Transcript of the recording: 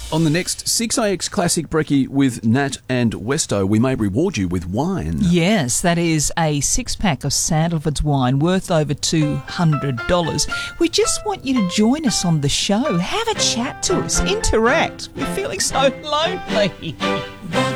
On the next 6AX Classic Brekkie with Nat and Westo, we may reward you with wine. Yes, that is a 6-pack of Sandalwood's wine worth over $200. We just want you to join us on the show. Have a chat to us. Interact. We're feeling so lonely.